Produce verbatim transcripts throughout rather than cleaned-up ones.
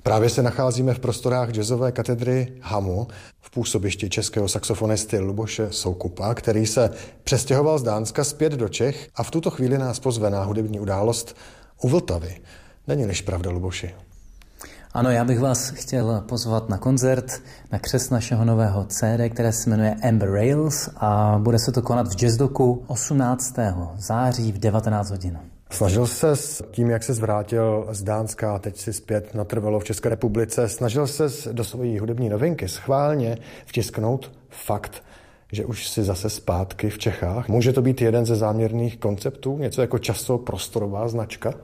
Právě se nacházíme v prostorách jazzové katedry Hamu v působišti českého saxofonisty Luboše Soukupa, který se přestěhoval z Dánska zpět do Čech a v tuto chvíli nás pozve na hudební událost u Vltavy. Není-liž pravda, Luboši? Ano, já bych vás chtěl pozvat na koncert, na křest našeho nového C D, které se jmenuje Amber Rails a bude se to konat v Jazzdoku osmnáctého září v devatenáct hodin. Snažil se s tím, jak se zvrátil z Dánska a teď si zpět natrvalo v České republice, snažil se do své hudební novinky schválně vtisknout fakt, že už si zase zpátky v Čechách. Může to být jeden ze záměrných konceptů, něco jako časoprostorová značka?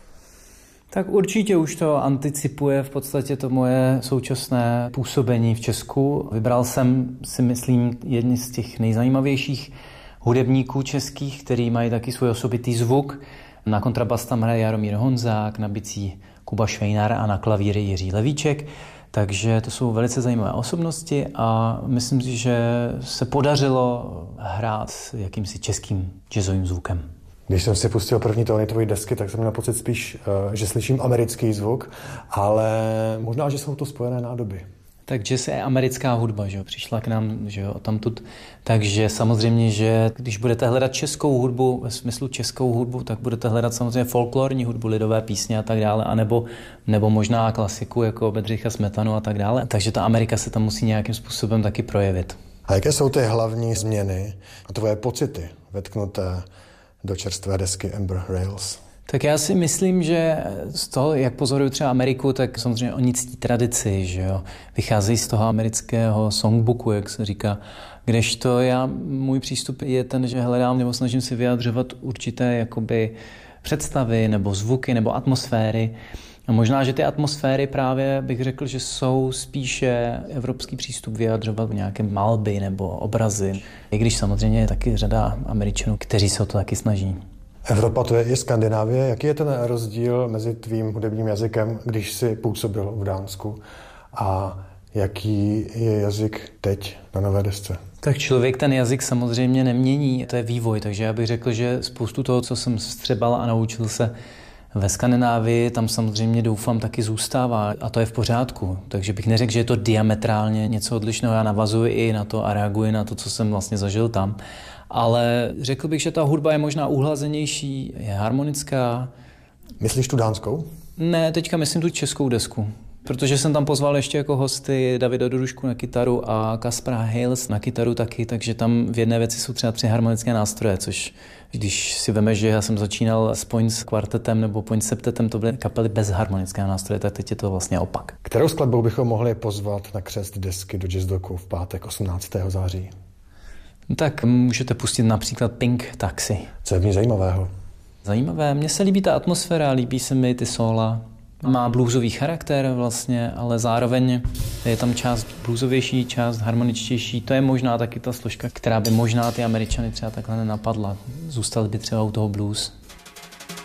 Tak určitě už to anticipuje v podstatě to moje současné působení v Česku. Vybral jsem, si myslím, jedni z těch nejzajímavějších hudebníků českých, který mají taky svůj osobitý zvuk. Na kontrabas tam hraje Jaromír Honzák, na bicí Kuba Švejnar a na klavíry Jiří Levíček. Takže to jsou velice zajímavé osobnosti a myslím si, že se podařilo hrát s jakýmsi českým jazzovým zvukem. Když jsem si pustil první tóny tvojí desky, tak jsem měl pocit spíš, že slyším americký zvuk, ale možná, že jsou to spojené nádoby. Tak jazz je americká hudba, že jo, přišla k nám, že jo, tamtud. Takže samozřejmě, že když budete hledat českou hudbu, ve smyslu českou hudbu, tak budete hledat samozřejmě folklorní hudbu, lidové písně a tak dále, anebo, nebo možná klasiku jako Bedřicha Smetanu a tak dále. Takže ta Amerika se tam musí nějakým způsobem taky projevit. A jaké jsou ty hlavní změny a tvoje pocity vetknuté do čerstvé desky Amber Rails? Tak já si myslím, že z toho, jak pozoruju třeba Ameriku, tak samozřejmě oni ctí tradici, že jo. Vycházejí z toho amerického songbooku, jak se říká. Kdežto já, můj přístup je ten, že hledám nebo snažím si vyjadřovat určité jakoby představy nebo zvuky nebo atmosféry. A možná, že ty atmosféry právě bych řekl, že jsou spíše evropský přístup vyjadřovat v nějaké malby nebo obrazy. I když samozřejmě je taky řada Američanů, kteří se o to taky snaží. Evropa to je i Skandinávie. Jaký je ten rozdíl mezi tvým hudebním jazykem, když jsi působil v Dánsku, a jaký je jazyk teď na nové desce? Tak člověk ten jazyk samozřejmě nemění, to je vývoj, takže já bych řekl, že spoustu toho, co jsem střebal a naučil se ve Skandinávii, tam samozřejmě doufám taky zůstává a to je v pořádku. Takže bych neřekl, že je to diametrálně něco odlišného. Já navazuji i na to a reaguji na to, co jsem vlastně zažil tam. Ale řekl bych, že ta hudba je možná uhlazenější, je harmonická. Myslíš tu dánskou? Ne, teďka myslím tu českou desku. Protože jsem tam pozval ještě jako hosty Davida Dorušku na kytaru a Kaspara Hales na kytaru taky, takže tam v jedné věci jsou třeba tři harmonické nástroje, což když si vemeš, že já jsem začínal s Points kvartetem nebo Points septetem, to byly kapely bez harmonického nástroje, tak teď je to vlastně opak. Kterou skladbou bychom mohli pozvat na křest desky do Jazzdoku v pátek osmnáctého září? Tak můžete pustit například Pink Taxi. Co je v ní zajímavého? Zajímavé, mně se líbí ta atmosféra, líbí se mi ty sóla. Má bluesový charakter vlastně, ale zároveň je tam část bluesovější, část harmoničtější. To je možná taky ta složka, která by možná ty Američany třeba takhle nenapadla. Zůstali by třeba u toho blues.